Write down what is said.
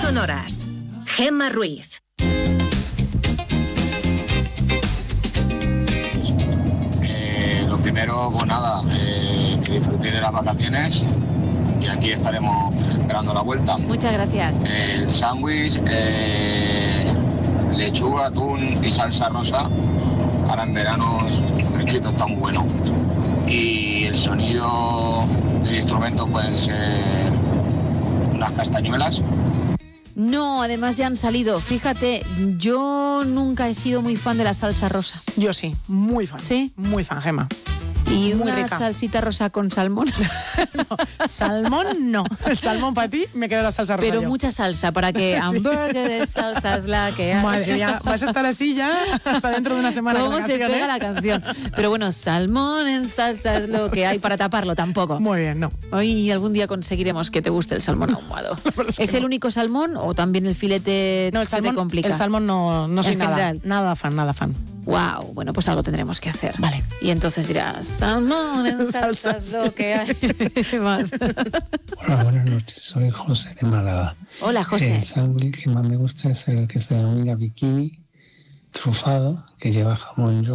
sonoras. Gemma Ruiz. Lo primero, pues nada, que disfrutéis de las vacaciones y aquí estaremos esperando la vuelta. Muchas gracias. El sándwich, lechuga, atún y salsa rosa. Ahora en verano es fresquito, está muy bueno. Y el sonido del instrumento pueden ser unas castañuelas. No, además ya han salido. Fíjate, yo nunca he sido muy fan de la salsa rosa. Yo sí, muy fan. ¿Sí? Muy fan, Gemma. ¿Y muy una rica. salsita rosa con salmón? No, salmón no. El salmón para ti, me quedo la salsa rosa. Pero yo. mucha salsa, para que hamburguesa de salsa es la que hay. Madre mía, vas a estar así ya hasta dentro de una semana. ¿Cómo con la se canción, pega la canción? Pero bueno, salmón en salsa es lo que hay, para taparlo tampoco. Muy bien, no. Hoy algún día conseguiremos que te guste el salmón ahumado. ¿Es el único salmón o también el filete No, el se te salmón, complica? el salmón no soy En nada. general. Nada fan. Wow, bueno, pues algo tendremos que hacer. Vale. Y entonces dirás, salmón en salsa es lo que hay. Más. Hola, buenas noches. Soy José de Málaga. Hola, José. El sándwich que más me gusta es el que se denomina bikini trufado, que lleva jamón